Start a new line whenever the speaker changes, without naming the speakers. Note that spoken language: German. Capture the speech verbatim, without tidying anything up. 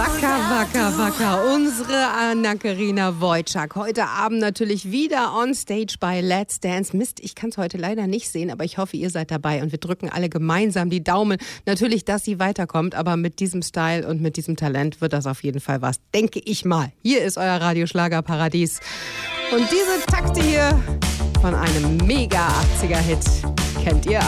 Wacker, wacker, wacker. Unsere Anna-Karina Wojcik. Heute Abend natürlich wieder on stage bei Let's Dance. Mist, ich kann es heute leider nicht sehen, aber ich hoffe, ihr seid dabei. Und wir drücken alle gemeinsam die Daumen. Natürlich, dass sie weiterkommt, aber mit diesem Style und mit diesem Talent wird das auf jeden Fall was. Denke ich mal. Hier ist euer Radioschlagerparadies. Und diese Takte hier von einem mega achtziger-Hit kennt ihr